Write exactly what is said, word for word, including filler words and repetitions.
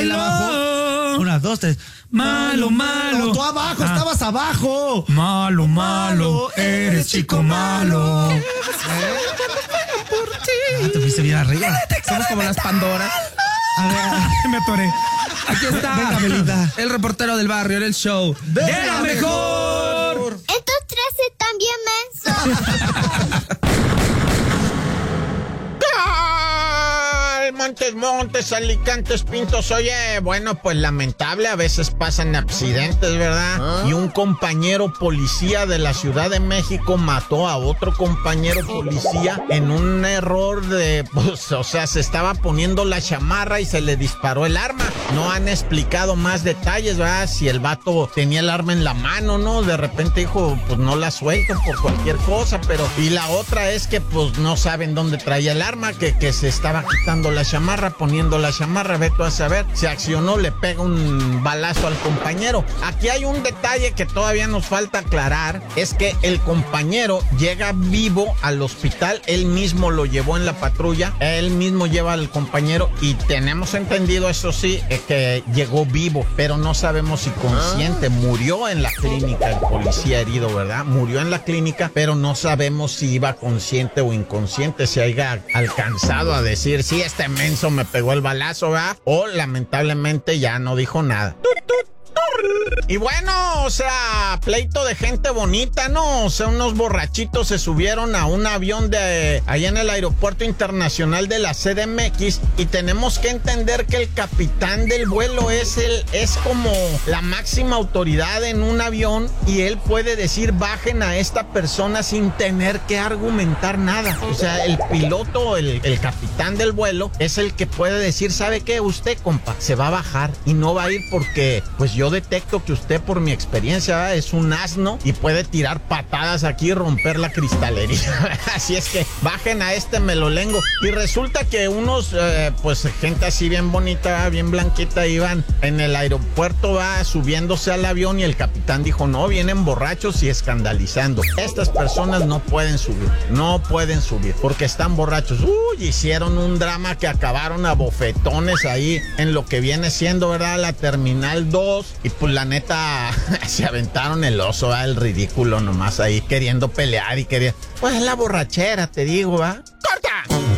él abajo. Una, dos, tres. Malo, malo. No, tú abajo, ah. estabas abajo. Malo, malo, eres chico malo. ¿Eh? Ah, te fuiste bien arriba. Somos como las Pandoras. A ver, me atoré. Aquí está. Venga, Belinda. El reportero del barrio en el show. ¡De la mejor! Estos tres están bien mensos. Montes, Montes, Alicantes, Pintos. Oye, bueno, pues lamentable, a veces pasan accidentes, ¿verdad? ¿Ah? Y un compañero policía de la Ciudad de México mató a otro compañero policía en un error de, pues, o sea, se estaba poniendo la chamarra y se le disparó el arma. No han explicado más detalles, ¿verdad? Si el vato tenía el arma en la mano, ¿no? De repente dijo, pues no la suelto por cualquier cosa, pero... Y la otra es que, pues, no saben dónde traía el arma, que, que se estaba quitando la chamarra, poniendo la chamarra, ve tú a saber, se accionó, le pega un balazo al compañero. Aquí hay un detalle que todavía nos falta aclarar, es que el compañero llega vivo al hospital, él mismo lo llevó en la patrulla, él mismo lleva al compañero y tenemos entendido, eso sí, que llegó vivo, pero no sabemos si consciente, murió en la clínica el policía herido, ¿verdad? Murió en la clínica, pero no sabemos si iba consciente o inconsciente, si haya alcanzado a decir, sí, este menso me pegó el balazo, ¿verdad? O lamentablemente ya no dijo nada. ¡Tut, tut! Y bueno, o sea, pleito de gente bonita, ¿no? O sea, unos borrachitos se subieron a un avión de allá en el Aeropuerto Internacional de la C D M X y tenemos que entender que el capitán del vuelo es el es como la máxima autoridad en un avión y él puede decir bajen a esta persona sin tener que argumentar nada. O sea, el piloto, el, el capitán del vuelo es el que puede decir, ¿sabe qué? Usted, compa, se va a bajar y no va a ir porque, pues yo detecto que usted, por mi experiencia, ¿verdad? Es un asno y puede tirar patadas aquí y romper la cristalería. Así es que bajen a este melolengo. Y resulta que unos, eh, pues gente así bien bonita, bien blanquita, iban en el aeropuerto, va subiéndose al avión y el capitán dijo, no, vienen borrachos y escandalizando. Estas personas no pueden subir, no pueden subir porque están borrachos. Uy, hicieron un drama que acabaron a bofetones ahí en lo que viene siendo, ¿verdad? La Terminal dos. Y pues la neta, se aventaron el oso, ¿va? El ridículo nomás ahí, queriendo pelear y queriendo... Pues la borrachera, te digo, ¿va?